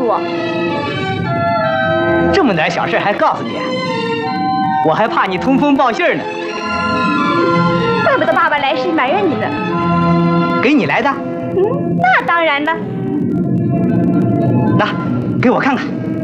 我？ 这么点小事还告诉你？我还怕你通风报信呢。 怪不得爸爸来时埋怨你呢。 给你来的？ 那当然了。 那，给我看看。